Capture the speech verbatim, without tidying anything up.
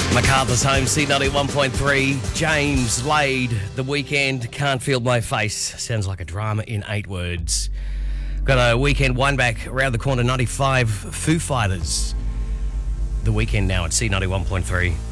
MacArthur's Home, C ninety-one point three. James Lade, The Weekend, Can't Feel My Face. Sounds like a drama in eight words. Got a weekend one back around the corner, ninety-five. Foo Fighters. The Weekend now at C ninety-one point three.